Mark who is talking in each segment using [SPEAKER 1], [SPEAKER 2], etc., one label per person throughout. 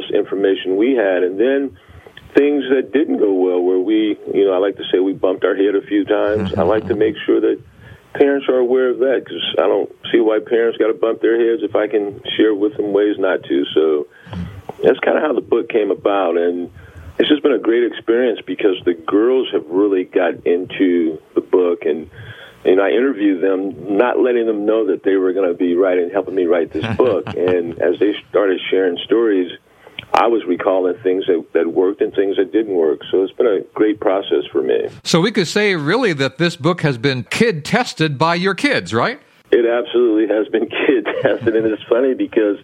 [SPEAKER 1] information we had, and then things that didn't go well, where we, I like to say we bumped our head a few times. I like to make sure that parents are aware of that, because I don't see why parents got to bump their heads if I can share with them ways not to. So that's kind of how the book came about, and it's just been a great experience because the girls have really got into the book, and I interviewed them, not letting them know that they were going to be helping me write this book. And as they started sharing stories, I was recalling things that worked and things that didn't work. So it's been a great process for me.
[SPEAKER 2] So we could say really that this book has been kid-tested by your kids, right?
[SPEAKER 1] It absolutely has been kid-tested, and it's funny because,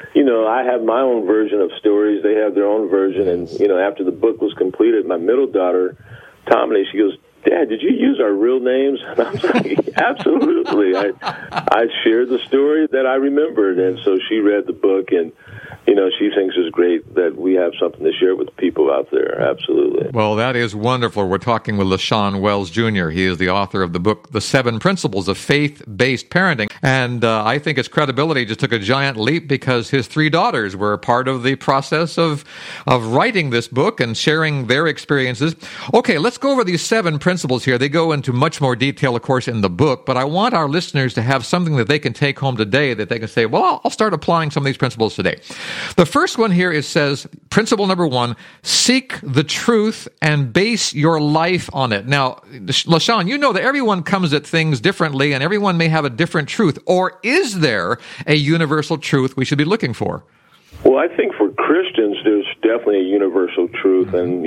[SPEAKER 1] I have my own version of stories. They have their own version, and, after the book was completed, my middle daughter, Tommy, she goes, "Dad, did you use our real names?" And I was like, absolutely. I shared the story that I remembered, and so she read the book, and she thinks it's great that we have something to share with people out there. Absolutely.
[SPEAKER 2] Well, that is wonderful. We're talking with LaShawn Wells Jr. He is the author of the book, The 7 Principles of Faith-Based Parenting. And I think his credibility just took a giant leap because his 3 daughters were part of the process of writing this book and sharing their experiences. Okay, let's go over these 7 principles here. They go into much more detail, of course, in the book, but I want our listeners to have something that they can take home today that they can say, well, I'll start applying some of these principles today. The first one here says, principle number 1, seek the truth and base your life on it. Now, LaShawn, you know that everyone comes at things differently and everyone may have a different truth. Or is there a universal truth we should be looking for?
[SPEAKER 1] Well, I think for Christians, there's definitely a universal truth. And,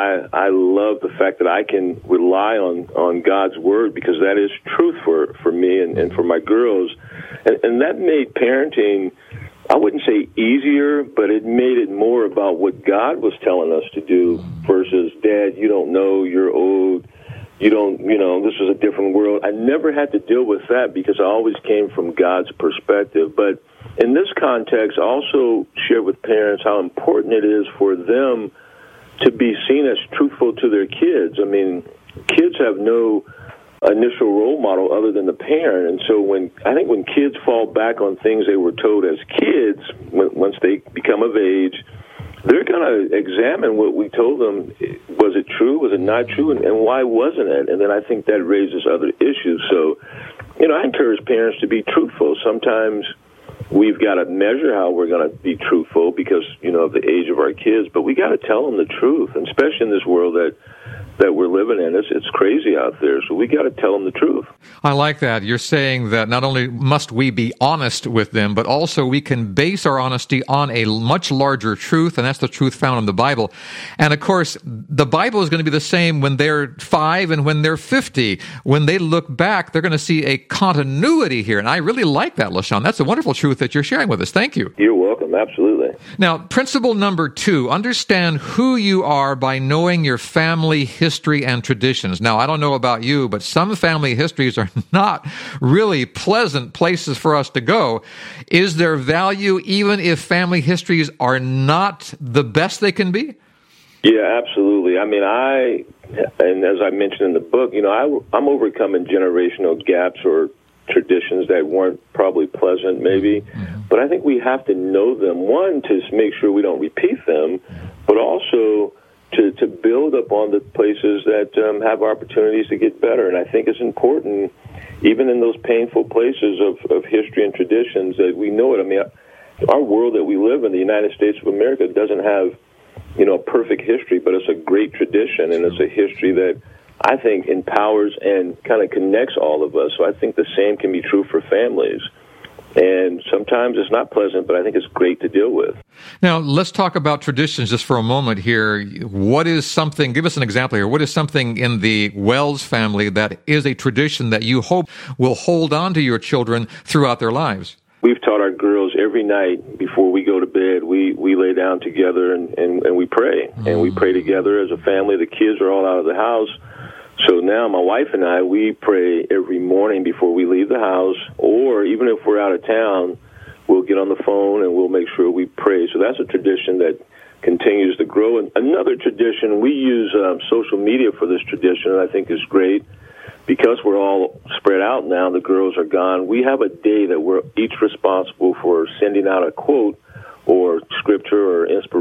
[SPEAKER 1] I love the fact that I can rely on God's word, because that is truth for me and for my girls. And that made parenting, I wouldn't say easier, but it made it more about what God was telling us to do versus, Dad, you don't know, you're old, you don't, this is a different world. I never had to deal with that because I always came from God's perspective. But in this context, I also share with parents how important it is for them to be seen as truthful to their kids. I mean, kids have no initial role model other than the parent. And so when kids fall back on things they were told as kids, once they become of age, they're going to examine what we told them. Was it true? Was it not true? And why wasn't it? And then I think that raises other issues. So, I encourage parents to be truthful. Sometimes we've got to measure how we're going to be truthful because, of the age of our kids, but we got to tell them the truth, and especially in this world that we're living in. It's crazy out there, so we got to tell them the truth.
[SPEAKER 2] I like that. You're saying that not only must we be honest with them, but also we can base our honesty on a much larger truth, and that's the truth found in the Bible. And of course, the Bible is going to be the same when they're 5 and when they're 50. When they look back, they're going to see a continuity here, and I really like that, LaShawn. That's a wonderful truth that you're sharing with us. Thank you.
[SPEAKER 1] You're welcome. Absolutely.
[SPEAKER 2] Now, principle number 2, understand who you are by knowing your family history and traditions. Now, I don't know about you, but some family histories are not really pleasant places for us to go. Is there value even if family histories are not the best they can be?
[SPEAKER 1] Yeah, absolutely. I mean, and as I mentioned in the book, I'm overcoming generational gaps or traditions that weren't probably pleasant, maybe. Mm-hmm. But I think we have to know them, one, to make sure we don't repeat them, but also to build upon the places that have opportunities to get better. And I think it's important, even in those painful places of history and traditions, that we know it. I mean, our world that we live in, the United States of America, doesn't have, a perfect history, but it's a great tradition, and it's a history that I think empowers and kind of connects all of us. So I think the same can be true for families. And sometimes it's not pleasant, but I think it's great to deal with.
[SPEAKER 2] Now, let's talk about traditions just for a moment here. What is something, give us an example here, what is something in the Wells family that is a tradition that you hope will hold on to your children throughout their lives?
[SPEAKER 1] We've taught our girls every night before we go to bed, we lay down together and we pray. And we pray together as a family. The kids are all out of the house. So now my wife and I, we pray every morning before we leave the house, or even if we're out of town, we'll get on the phone and we'll make sure we pray. So that's a tradition that continues to grow. And another tradition, we use social media for this tradition, and I think is great. Because we're all spread out now, the girls are gone, we have a day that we're each responsible for sending out a quote or scripture or inspiration